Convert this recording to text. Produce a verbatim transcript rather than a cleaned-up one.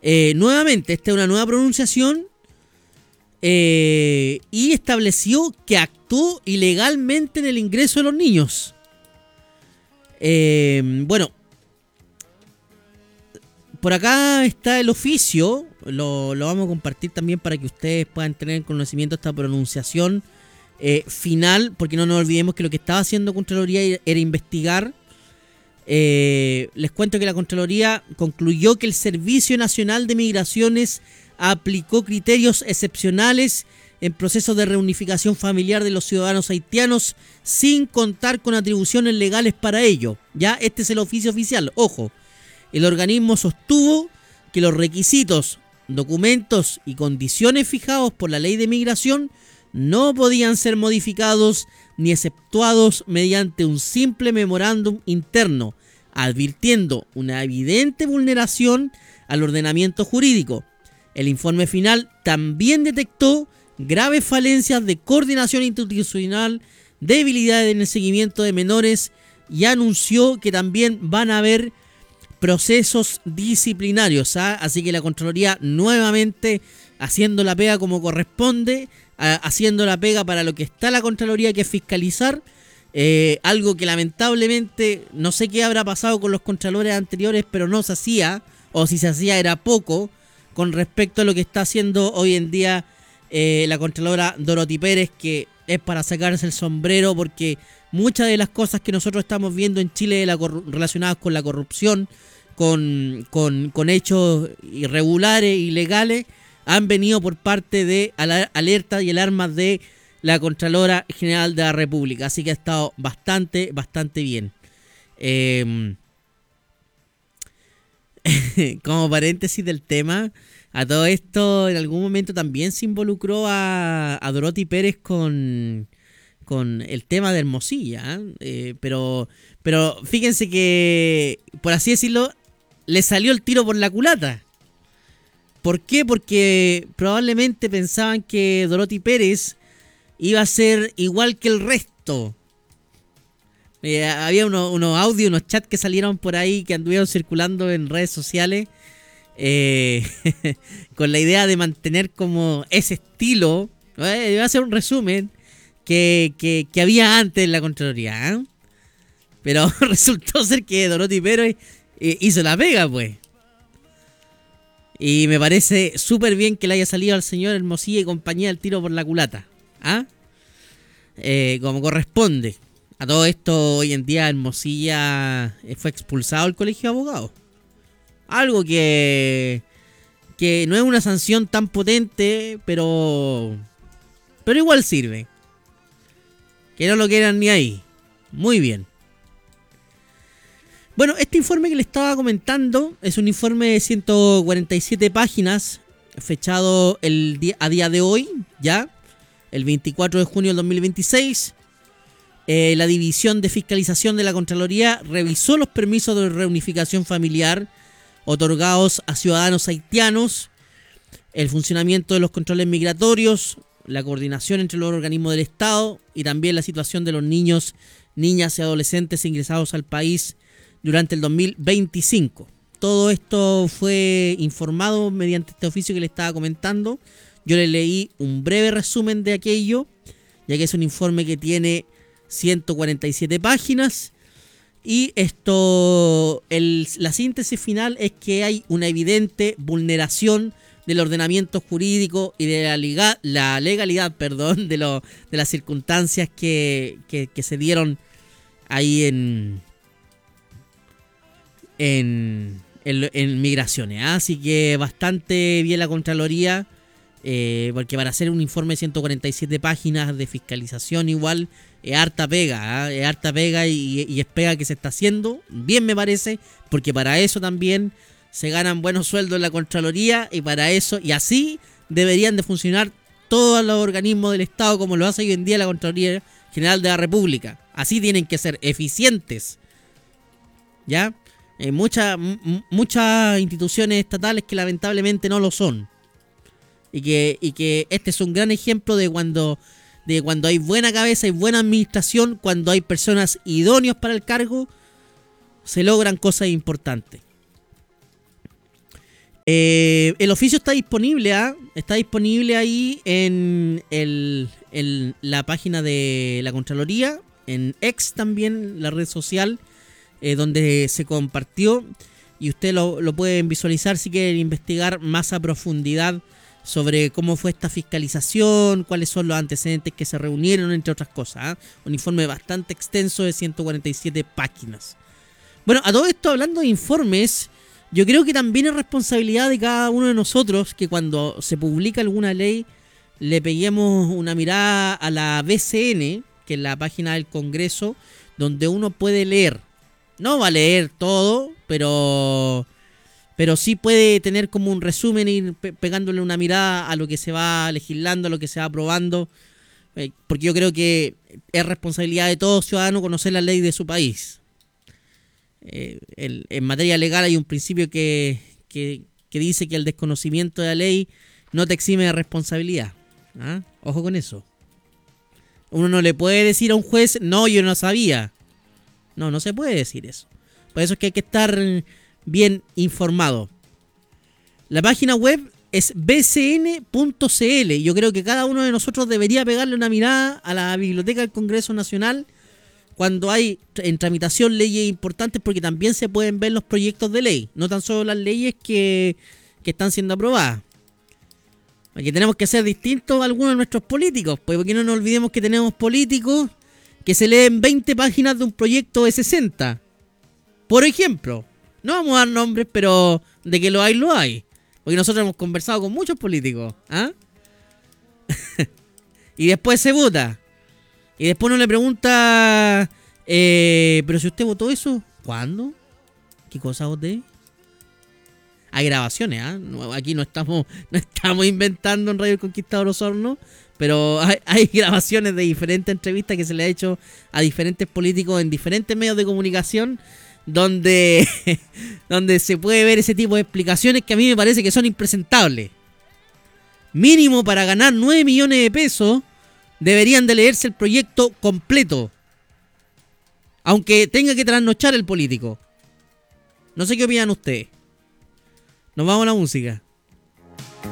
Eh, nuevamente, esta es una nueva pronunciación eh, y estableció que actuó ilegalmente en el ingreso de los niños. Eh, bueno, por acá está el oficio, lo, lo vamos a compartir también para que ustedes puedan tener conocimiento de esta pronunciación eh, final, porque no nos olvidemos que lo que estaba haciendo Contraloría era investigar. Eh, les cuento que la Contraloría concluyó que el Servicio Nacional de Migraciones aplicó criterios excepcionales en procesos de reunificación familiar de los ciudadanos haitianos sin contar con atribuciones legales para ello. Ya, este es el oficio oficial, ojo. El organismo sostuvo que los requisitos, documentos y condiciones fijados por la Ley de Migración no podían ser modificados ni exceptuados mediante un simple memorándum interno, advirtiendo una evidente vulneración al ordenamiento jurídico. El informe final también detectó graves falencias de coordinación institucional, debilidades en el seguimiento de menores y anunció que también van a haber procesos disciplinarios, ¿ah? Así que la Contraloría nuevamente haciendo la pega como corresponde, a, haciendo la pega para lo que está la Contraloría, que es fiscalizar, eh, algo que lamentablemente no sé qué habrá pasado con los contralores anteriores, pero no se hacía, o si se hacía era poco, con respecto a lo que está haciendo hoy en día eh, la Contralora Dorothy Pérez, que es para sacarse el sombrero, porque muchas de las cosas que nosotros estamos viendo en Chile de la corru- relacionadas con la corrupción, con, con, con hechos irregulares, ilegales, han venido por parte de alertas y alarmas de la Contralora General de la República. Así que ha estado bastante, bastante bien. Eh, como paréntesis del tema, a todo esto en algún momento también se involucró a, a Dorothy Pérez con... con el tema de Hermosilla, ¿eh? Eh, pero pero fíjense que, por así decirlo, le salió el tiro por la culata. ¿Por qué? Porque probablemente pensaban que Dorothy Pérez iba a ser igual que el resto. Eh, había unos, unos audios, unos chats que salieron por ahí, que anduvieron circulando en redes sociales, eh, con la idea de mantener como ese estilo. Eh, voy a hacer un resumen. Que, que, que había antes en la Contraloría, ¿eh? Pero resultó ser que Dorothy Pérez eh, hizo la pega, pues. Y me parece súper bien que le haya salido al señor Hermosilla y compañía el tiro por la culata, ¿ah? Eh, como corresponde. A todo esto, hoy en día Hermosilla fue expulsado del colegio de abogados. Algo que, que no es una sanción tan potente, pero, pero igual sirve. Que no lo quieran ni ahí. Muy bien. Bueno, este informe que le estaba comentando es un informe de ciento cuarenta y siete páginas, fechado el día, a día de hoy, ya, el veinticuatro de junio del dos mil veintiséis. Eh, la División de Fiscalización de la Contraloría revisó los permisos de reunificación familiar otorgados a ciudadanos haitianos, el funcionamiento de los controles migratorios, la coordinación entre los organismos del Estado y también la situación de los niños, niñas y adolescentes ingresados al país durante el dos mil veinticinco. Todo esto fue informado mediante este oficio que le estaba comentando. Yo le leí un breve resumen de aquello, ya que es un informe que tiene ciento cuarenta y siete páginas. Y esto, el, la síntesis final es que hay una evidente vulneración del ordenamiento jurídico y de la, liga, la legalidad, perdón, de, lo, de las circunstancias que, que, que se dieron ahí en en, en, en migraciones. ¿eh? Así que bastante bien la Contraloría, eh, porque para hacer un informe de ciento cuarenta y siete páginas de fiscalización igual es harta pega, ¿eh? es harta pega y, y es pega que se está haciendo, bien me parece, porque para eso también se ganan buenos sueldos en la Contraloría y para eso, y así deberían de funcionar todos los organismos del Estado como lo hace hoy en día la Contraloría General de la República. Así tienen que ser eficientes. ¿Ya? Hay muchas muchas instituciones estatales que lamentablemente no lo son. Y que, y que este es un gran ejemplo de cuando, de cuando hay buena cabeza y buena administración, cuando hay personas idóneas para el cargo, se logran cosas importantes. Eh, el oficio está disponible, ¿ah? Está disponible ahí en, el, en la página de la Contraloría, en X también, la red social, eh, donde se compartió, y usted lo, lo pueden visualizar si quieren investigar más a profundidad sobre cómo fue esta fiscalización, cuáles son los antecedentes que se reunieron, entre otras cosas, ¿eh? Un informe bastante extenso de ciento cuarenta y siete páginas. Bueno, a todo esto, hablando de informes, yo creo que también es responsabilidad de cada uno de nosotros que cuando se publica alguna ley le peguemos una mirada a la B C N, que es la página del Congreso, donde uno puede leer. No va a leer todo, pero, pero sí puede tener como un resumen, ir pe- pegándole una mirada a lo que se va legislando, a lo que se va aprobando, eh, porque yo creo que es responsabilidad de todo ciudadano conocer la ley de su país. Eh, el, en materia legal hay un principio que, que, que dice que el desconocimiento de la ley no te exime de responsabilidad. ¿Ah? Ojo con eso. Uno no le puede decir a un juez, no, yo no sabía. No, no se puede decir eso. Por eso es que hay que estar bien informado. La página web es b c n punto c l. Yo creo que cada uno de nosotros debería pegarle una mirada a la Biblioteca del Congreso Nacional cuando hay en tramitación leyes importantes, porque también se pueden ver los proyectos de ley, no tan solo las leyes que, que están siendo aprobadas. Aquí tenemos que ser distintos a algunos de nuestros políticos, pues porque no nos olvidemos que tenemos políticos que se leen veinte páginas de un proyecto de sesenta. Por ejemplo, no vamos a dar nombres, pero de que lo hay, lo hay. Porque nosotros hemos conversado con muchos políticos, ¿ah? Y después se vota. Y después uno le pregunta, eh, pero si usted votó eso, ¿cuándo? ¿Qué cosa voté? Hay grabaciones, ¿ah? No, aquí no estamos, no estamos inventando en Radio El Conquistador Osorno, pero hay, hay grabaciones de diferentes entrevistas que se le ha hecho a diferentes políticos en diferentes medios de comunicación, donde, donde se puede ver ese tipo de explicaciones que a mí me parece que son impresentables. Mínimo para ganar nueve millones de pesos deberían de leerse el proyecto completo, aunque tenga que trasnochar el político. No sé qué opinan ustedes. Nos vamos a la música.